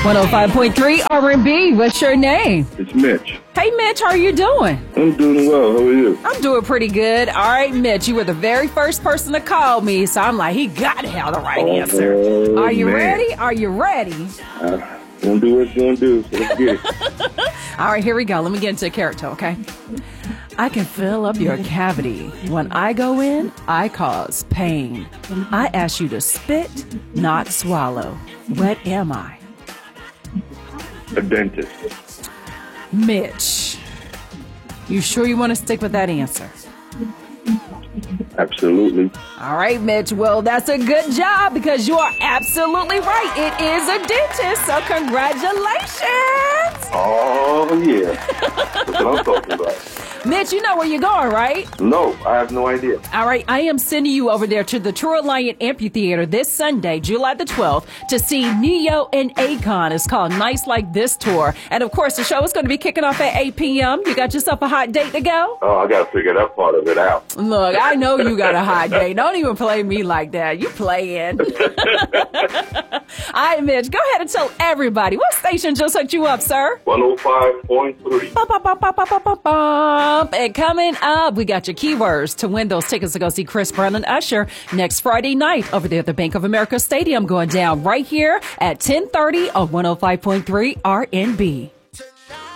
105.3 R&B. What's your name? It's Mitch. Hey, Mitch, how are you doing? I'm doing well. How are you? I'm doing pretty good. All right, Mitch, you were the very first person to call me, so I'm like, he got to have the right answer. Are you ready? Are you ready? Gonna do what it's gonna do, so let's get it. All right, here we go. Let me get into a character, okay? I can fill up your cavity. When I go in, I cause pain. I ask you to spit, not swallow. What am I? A dentist. Mitch, you sure you want to stick with that answer? Absolutely. All right, Mitch. Well, that's a good job because you are absolutely right. It is a dentist, so congratulations. Oh, yeah. That's what I'm talking about. Mitch, you know where you're going, right? No, I have no idea. All right, I am sending you over there to the True Alliance Amphitheater this Sunday, July the 12th, to see Neo and Akon. It's called Nights Like This Tour. And, of course, the show is going to be kicking off at 8 p.m. You got yourself a hot date to go? Oh, I got to figure that part of it out. Look, I know you got a hot date. Don't even play me like that. You playing. All right, Mitch, go ahead and tell everybody. What station just hooked you up, sir? 105.3. And coming up, we got your keywords to win those tickets to go see Chris Brown and Usher next Friday night over there at the Bank of America Stadium, going down right here at 10:30 on 105.3 RNB.